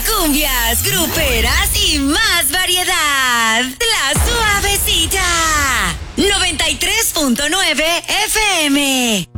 cumbias, gruperas y más variedad. La Suavecita. 93.9 FM.